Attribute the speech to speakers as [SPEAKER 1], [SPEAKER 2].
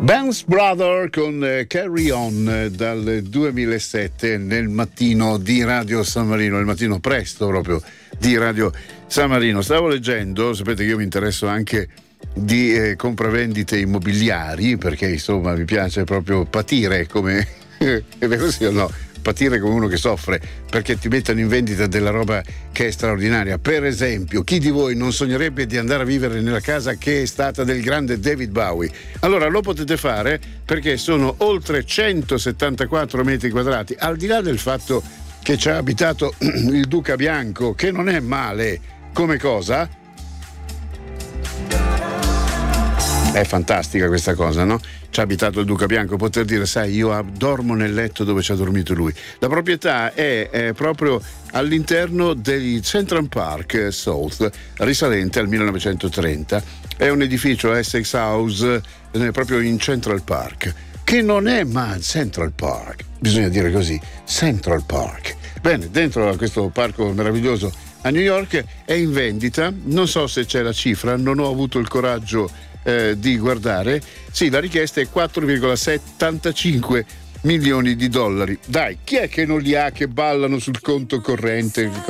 [SPEAKER 1] Bands Brother con Carry On dal 2007 nel mattino di Radio San Marino, il mattino presto proprio di Radio San Marino. Stavo leggendo, sapete che io mi interesso anche di compravendite immobiliari, perché insomma mi piace proprio patire come è vero sì o no? Patire come uno che soffre perché ti mettono in vendita della roba che è straordinaria. Per esempio, chi di voi non sognerebbe di andare a vivere nella casa che è stata del grande David Bowie? Allora lo potete fare, perché sono oltre 174 metri quadrati, al di là del fatto che ci ha abitato il Duca Bianco, che non è male come cosa. È fantastica questa cosa, no? Ci ha abitato il Duca Bianco, poter dire, sai, io dormo nel letto dove ci ha dormito lui. La proprietà è proprio all'interno del Central Park South, risalente al 1930. È un edificio Essex House proprio in Central Park, che non è Central Park, bisogna dire così, Central Park. Bene, dentro a questo parco meraviglioso a New York è in vendita, non so se c'è la cifra, non ho avuto il coraggio di guardare. Sì, la richiesta è 4,75 milioni di dollari. Dai, chi è che non li ha che ballano sul conto corrente